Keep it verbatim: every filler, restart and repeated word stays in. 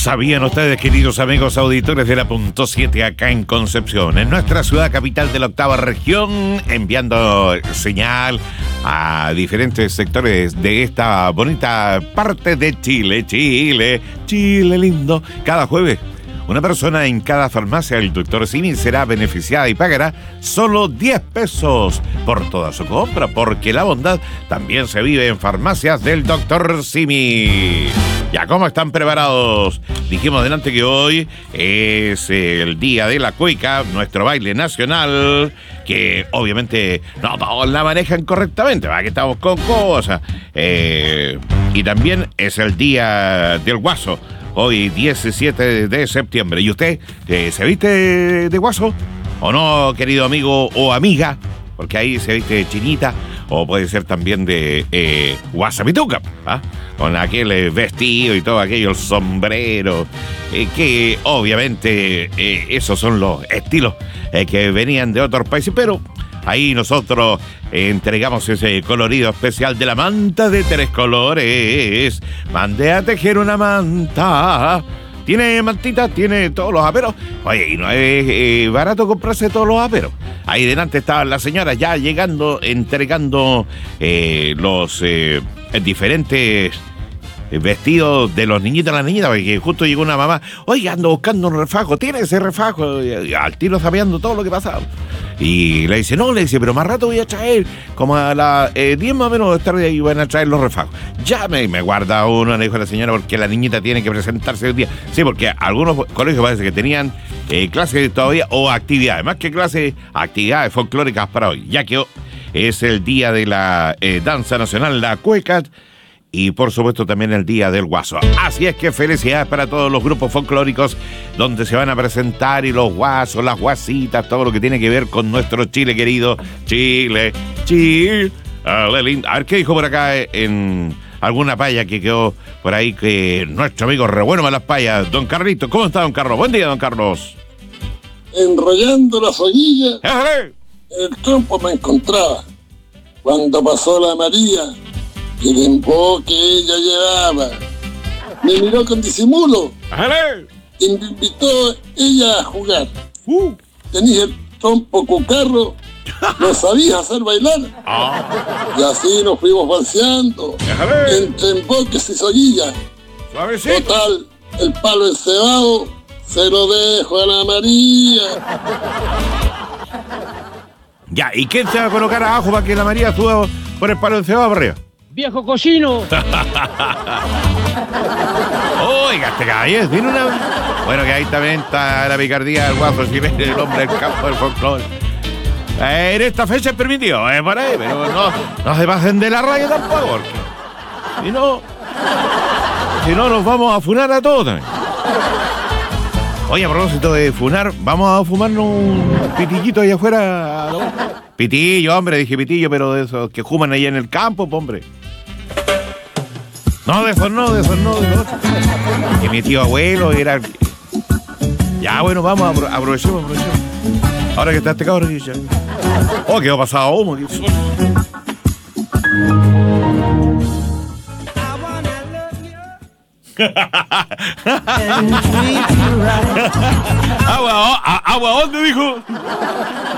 ¿Sabían ustedes, queridos amigos auditores de la Punto siete acá en Concepción, en nuestra ciudad capital de la octava región, enviando señal a diferentes sectores de esta bonita parte de Chile, Chile, Chile lindo? Cada jueves, una persona en cada farmacia del doctor Simi será beneficiada y pagará solo diez pesos por toda su compra, porque la bondad también se vive en farmacias del doctor Simi. ¿Ya cómo están preparados? Dijimos delante que hoy es el día de la cueca, nuestro baile nacional, que obviamente no todos la manejan correctamente, ¿va? Que estamos con cosas. Eh, y también es el día del guaso, hoy diecisiete de septiembre. ¿Y usted eh, se viste de, de guaso? ¿O no, querido amigo o amiga? Porque ahí se viste chinita, o puede ser también de eh, guasapituca, ¿ah? Con aquel eh, vestido y todo aquello, el sombrero, eh, que obviamente eh, esos son los estilos eh, que venían de otros países, pero ahí nosotros eh, entregamos ese colorido especial de la manta de tres colores. Mandé a tejer una manta. Tiene mantita, tiene todos los aperos. Oye, y no es eh, barato comprarse todos los aperos. Ahí delante estaban las señoras ya llegando, entregando eh, los eh, diferentes vestidos de los niñitos y las niñitas, porque justo llegó una mamá, oye, ando buscando un refajo, tiene ese refajo, y al tiro sabiendo todo lo que pasaba. Y le dice, no, le dice, pero más rato voy a traer, como a las eh, diez más o menos de tarde, y van a traer los refajos. Ya me, me guarda uno, le dijo la señora, porque la niñita tiene que presentarse un día. Sí, porque algunos colegios parece que tenían eh, clases todavía, o actividades, más que clases, actividades folclóricas para hoy, ya que es el día de la eh, danza nacional, la cueca, y por supuesto también el día del guaso. Así es que felicidades para todos los grupos folclóricos donde se van a presentar, y los guasos, las guasitas, todo lo que tiene que ver con nuestro Chile querido. Chile, Chile. A ver qué dijo por acá en alguna paya que quedó por ahí, que nuestro amigo re bueno para las payas, don Carlitos. ¿Cómo está, don Carlos? Buen día, don Carlos. Enrollando la soguilla, ¡Éjale! en el trompo me encontraba cuando pasó la María. El emboque ella llevaba, me miró con disimulo. ¡Ájale! Y me invitó ella a jugar. Uh. Tenía el trompo cucarro, lo sabía hacer bailar. Ah. Y así nos fuimos balseando, ¡Ájale! entre emboques y soguillas. Suavecito. Total, el palo encebado se lo dejo a la María. Ya, ¿y quién se va a colocar abajo para que la María suba por el palo encebado para arriba? ¡Viejo cochino! Oiga, este caballero tiene una... Bueno, que ahí también está la picardía del guaso, si ven el hombre del campo del folclore. Eh, en esta fecha es permitido, eh, por ahí, pero no, no se pasen de la raya tampoco, porque si no, si no nos vamos a funar a todos también. Oye, a propósito de funar, vamos a fumarnos un pitillito ahí afuera. Pitillo, hombre, dije pitillo, pero de esos que fuman ahí en el campo, hombre. No, de esos no, de esos no, de esos. Que mi tío abuelo era... Ya, bueno, vamos, apro aprovechemos, aprovechemos. Ahora que está este cabrón aquí ya. Oh, que ha pasado humo. agua, agua, ¿dónde dijo?